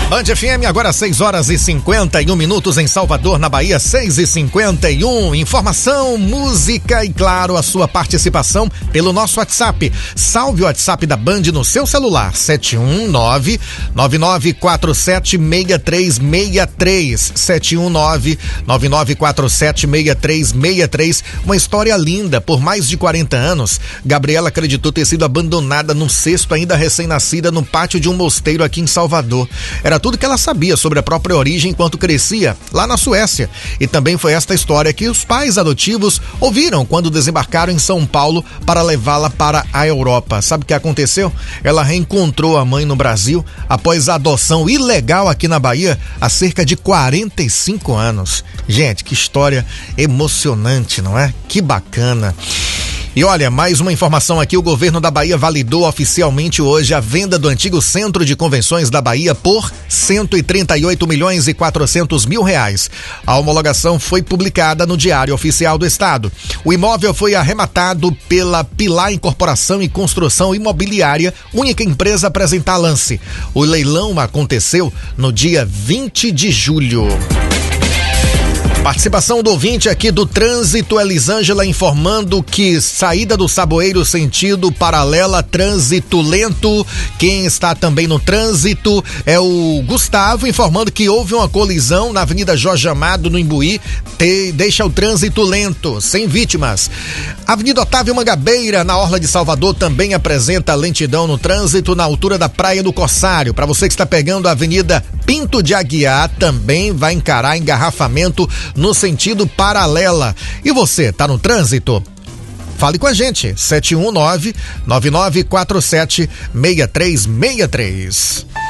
Band FM, agora 6h51 em Salvador, na Bahia, 6h51. Informação, música e, claro, a sua participação pelo nosso WhatsApp. Salve o WhatsApp da Band no seu celular, 719-9947-6363. 719-9947-6363. Uma história linda. Por mais de 40 anos, Gabriela acreditou ter sido abandonada num cesto ainda recém-nascida no pátio de um mosteiro aqui em Salvador. Era tudo que ela sabia sobre a própria origem enquanto crescia lá na Suécia. E também foi esta história que os pais adotivos ouviram quando desembarcaram em São Paulo para levá-la para a Europa. Sabe o que aconteceu? Ela reencontrou a mãe no Brasil após a adoção ilegal aqui na Bahia há cerca de 45 anos. Gente, que história emocionante, não é? Que bacana. E olha, mais uma informação aqui, o governo da Bahia validou oficialmente hoje a venda do antigo Centro de Convenções da Bahia por 138.400.000 reais. A homologação foi publicada no Diário Oficial do Estado. O imóvel foi arrematado pela Pilar Incorporação e Construção Imobiliária, única empresa a apresentar lance. O leilão aconteceu no dia 20 de julho. Participação do ouvinte aqui do trânsito, Elisângela informando que saída do Saboeiro sentido paralela, trânsito lento. Quem está também no trânsito é o Gustavo, informando que houve uma colisão na Avenida Jorge Amado, no Imbuí, deixa o trânsito lento, sem vítimas. Avenida Otávio Mangabeira, na Orla de Salvador, também apresenta lentidão no trânsito na altura da Praia do Corsário. Para você que está pegando a Avenida Pinto de Aguiar, também vai encarar engarrafamento no sentido paralela. E você, tá no trânsito? Fale com a gente, 719-9947-6363.